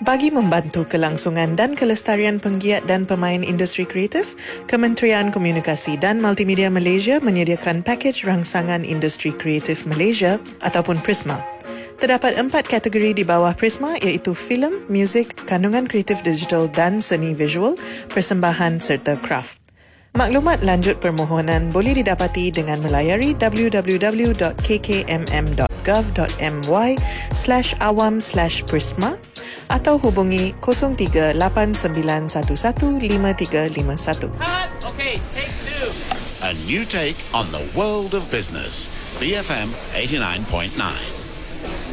Bagi membantu kelangsungan dan kelestarian penggiat dan pemain industri kreatif, Kementerian Komunikasi dan Multimedia Malaysia menyediakan pakej rangsangan industri kreatif Malaysia ataupun Prisma. Terdapat 4 kategori di bawah Prisma iaitu filem, muzik, kandungan kreatif digital dan seni visual, persembahan serta kraft. Maklumat lanjut permohonan boleh didapati dengan melayari www.kkmm.gov.my/awam/prisma atau hubungi 0389115351. Okay, take 2. A new take on the world of business. BFM 89.9.